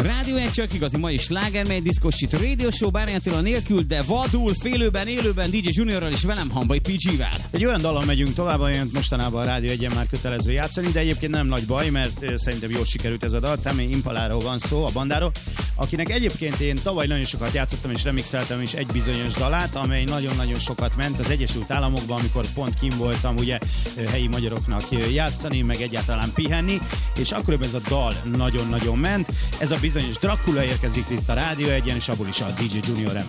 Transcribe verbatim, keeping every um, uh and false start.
Rádió egy csak igazi mai sláger, diszkosít Radio Show, Bárányi Attila nélkül, de vadul, félőben, élőben dé dzsé Juniorral és velem Hamvai pé gé-vel. Egy olyan dallal megyünk tovább, olyan mostanában a Rádió egyen már kötelező játszani, de egyébként nem nagy baj, mert szerintem jól sikerült ez a dal. Tame Impaláról van szó, a bandáról, akinek egyébként én tavaly nagyon sokat játszottam és remixeltem is egy bizonyos dalát, amely nagyon-nagyon sokat ment az Egyesült Államokban, amikor pont kim voltam ugye helyi magyaroknak játszani, meg egyáltalán pihenni, és akkor ez a dal nagyon-nagyon ment. Ez a bizonyos Dracula érkezik itt a Rádió egyen, és abból is a dé dzsé Junior